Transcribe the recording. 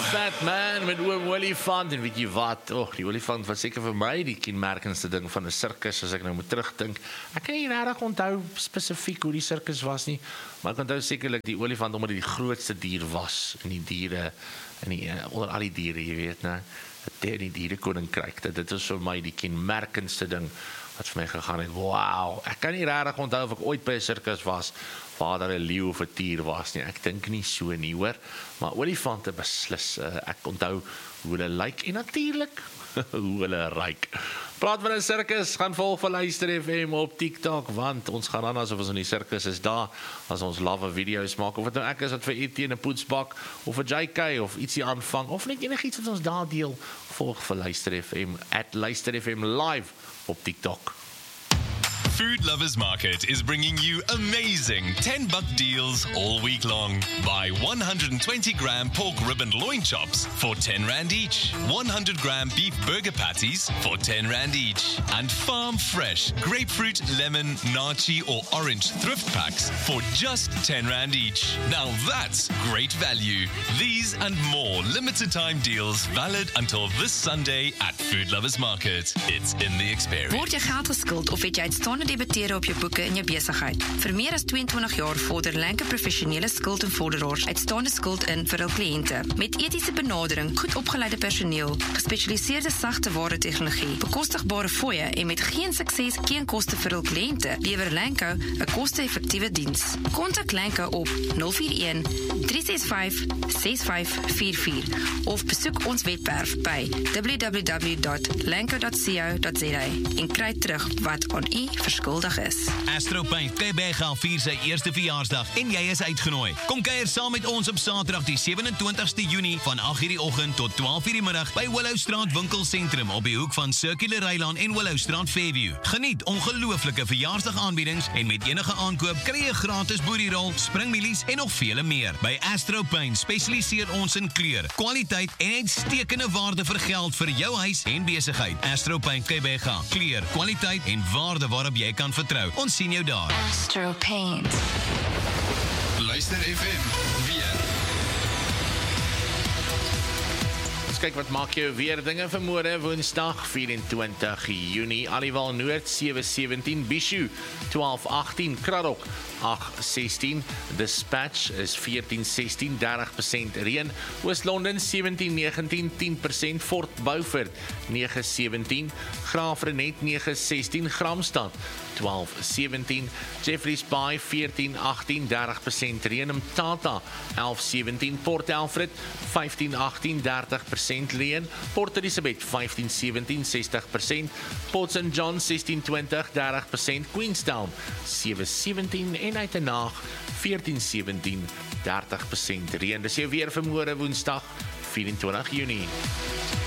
Fat Man met oom olifant, en weet jy wat, die olifant was seker vir my die kenmerkendste ding van 'n sirkus, as ek nou moet terugdink. Ek kan nie regtig onthou spesifiek hoe die sirkus was nie, maar ek onthou sekerlik die olifant omdat dit die grootste dier was in die diere, onder al die diere, jy weet, né? Die dierekoninkryk, dit is vir my die kenmerkendste ding wat vir my gegaan het. Wow, ek kan nie regtig onthou of ek ooit by 'n sirkus was waar daar 'n leeu of 'n tier was nie. Ek dink nie so nie, hoor. Maar olifante beslis, ek onthou hoe hulle lyk en natuurlik hoe hulle ryk. Praat van 'n sirkus, gaan volg vir Luister FM op TikTok, want ons gaan aan asof ons in die sirkus is daar, as ons lawwe video's maak, of dit nou ek is wat vir ET in 'n poetsbak, of vir JK, of ietsie aanvang, of net enigiets wat ons daar deel, volg vir Luister FM, @Luister FM live op TikTok. Food Lovers Market is bringing you amazing $10 deals all week long. Buy 120-gram pork rib and loin chops for R10 each. 100-gram beef burger patties for R10 each. And farm fresh grapefruit, lemon, nachi or orange thrift packs for just R10 each. Now that's great value. These and more limited time deals valid until this Sunday at Food Lovers Market. It's in the experience. Word jy geld geskuld of het jy uitstaande debiteure op jou boeke in jou besigheid? Vir meer as 22 jaar vorder Lenke professionele skuld en vorderaars uitstaande skuld in vir hul kliënte. Met etiese benadering, goed opgeleide personeel, gespesialiseerde sagte ware tegnologie, bekostigbare fooie en met geen sukses, geen koste vir hul kliënte, lewer Lenke 'n koste-effektiewe diens. Kontak Lenke op 041 365 6544 of besoek ons webwerf by www.lenke.co.za en kry terug wat aan u verskuldig is. Astro Paint Keiberg vier sy eerste verjaarsdag en jy is uitgenooi. Kom kuier saam met ons op Saterdag die 27ste Junie van 8:00 die oggend tot 12:00 die middag by Willowstraat Winkelsentrum op die hoek van Circular Rylaan en Willowstraat Fairview. Geniet ongelooflike verjaarsdagaanbiedings en met enige aankoop kry jy gratis boerierol, springmielies en nog vele meer. By Astro Paint spesialiseer ons in kleur, kwaliteit en uitstekende waarde vir geld vir jou huis en besigheid. Astro Paint Keiberg, kleur, kwaliteit en waarde waarop jy kan vertrou. Ons sien jou daar. Astro Paint. Luister FM weer. Ons kyk wat maak jou weer dinge vir môre, Woensdag 24 Junie. Aliwal Noord 7:17, Bishu 12:18, Kraddock 8:16, Dispatch is 14:16, 30% reën. Oos-London 17:19, 10%, Fort Beaufort 9:17, Graafrenet 9:16, Gramstad 12:17, Jeffreys Bay 14:18, 30% reën. Mthatha 11:17, Port Alfred 15:18, 30% reën. Port Elizabeth 15:17, 60%, Port St John 16:20, 30%, Queenstown 7:17 en uit en naag 14:17, 30% reën. Dis jou weer vir môre Woensdag 24 Junie.